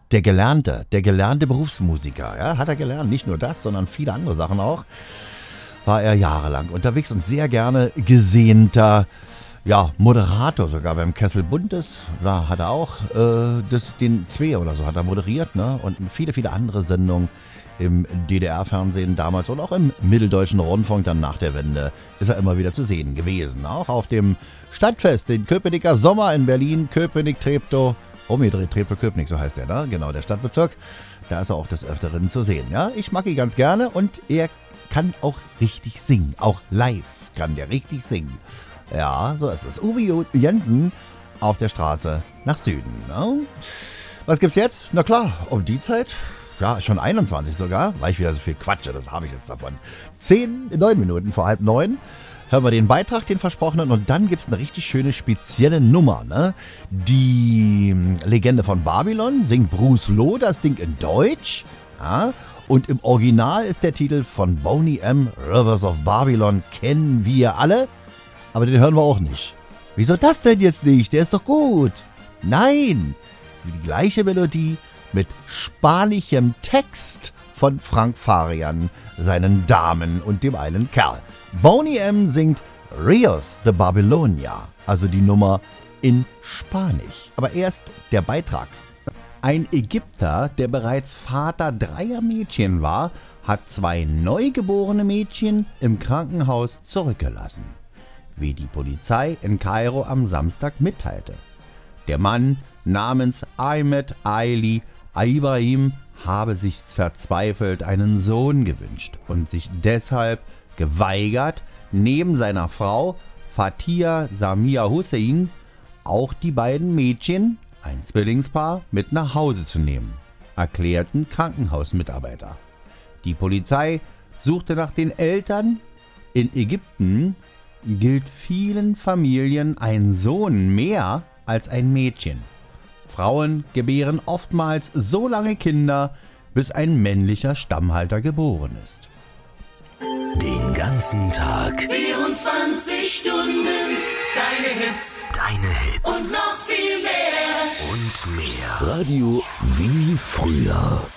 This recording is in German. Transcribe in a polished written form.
der gelernte Berufsmusiker. Ja, hat er gelernt, nicht nur das, sondern viele andere Sachen auch. War er jahrelang unterwegs und sehr gerne gesehnter Moderator sogar beim Kessel Buntes. Da hat er auch den Zwei oder so hat er moderiert, ne? Und viele, viele andere Sendungen im DDR-Fernsehen damals und auch im Mitteldeutschen Rundfunk dann nach der Wende ist er immer wieder zu sehen gewesen. Auch auf dem Stadtfest, den Köpenicker Sommer in Berlin, Köpenick-Treptow, Treptow-Köpenick, so heißt der, ne? Genau, der Stadtbezirk. Da ist er auch des Öfteren zu sehen. Ja? Ich mag ihn ganz gerne und er kann auch richtig singen. Auch live kann der richtig singen. Ja, so ist es. Uwe Jensen auf der Straße nach Süden. Ne? Was gibt's jetzt? Na klar, um die Zeit, ja, schon 21 sogar, weil ich wieder so viel quatsche, das habe ich jetzt davon. 9 Minuten vor 8:30 hören wir den Beitrag, den versprochenen, und dann gibt's eine richtig schöne spezielle Nummer. Ne? Die Legende von Babylon singt Bruce Loh das Ding in Deutsch. Ja? Und im Original ist der Titel von Boney M. Rivers of Babylon, kennen wir alle. Aber den hören wir auch nicht. Wieso das denn jetzt nicht? Der ist doch gut. Nein, die gleiche Melodie mit spanischem Text von Frank Farian, seinen Damen und dem einen Kerl. Boney M. singt Rios de Babylonia, also die Nummer in Spanisch. Aber erst der Beitrag. Ein Ägypter, der bereits Vater 3 Mädchen war, hat 2 neugeborene Mädchen im Krankenhaus zurückgelassen, wie die Polizei in Kairo am Samstag mitteilte. Der Mann namens Ahmed Ali Ibrahim habe sich verzweifelt einen Sohn gewünscht und sich deshalb geweigert, neben seiner Frau Fatia Samia Hussein auch die beiden Mädchen, ein Zwillingspaar, mit nach Hause zu nehmen, erklärten Krankenhausmitarbeiter. Die Polizei suchte nach den Eltern. In Ägypten gilt vielen Familien ein Sohn mehr als ein Mädchen. Frauen gebären oftmals so lange Kinder, bis ein männlicher Stammhalter geboren ist. Den ganzen Tag 24 Stunden, deine Hits und noch viel mehr. Und mehr. Radio wie früher.